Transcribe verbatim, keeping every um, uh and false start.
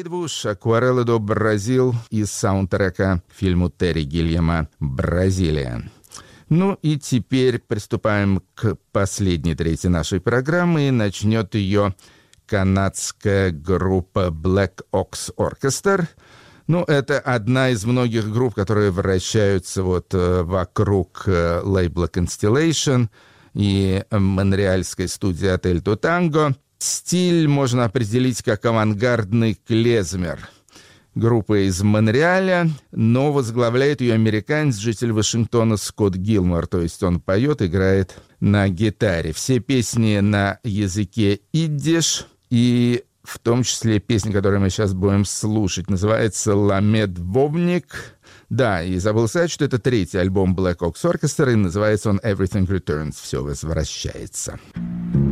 Найтвуш, «Акварелла до Бразил» из саундтрека к фильму Терри Гильяма «Бразилия». Ну и теперь приступаем к последней трети нашей программы, и начнет ее канадская группа Black Ox Orchestra. Ну, это одна из многих групп, которые вращаются вот э, вокруг э, лейбла Constellation и монреальской студии Отель Тутанго. Стиль можно определить как авангардный клезмер. Группа из Монреаля, но возглавляет ее американец, житель Вашингтона Скотт Гилмор, то есть он поет, играет на гитаре. Все песни на языке идиш, и в том числе песня, которую мы сейчас будем слушать, называется «Ламед Вовник». Да, и забыл сказать, что это третий альбом Black Ox Orchestra, и называется он «Everything Returns», «Все возвращается».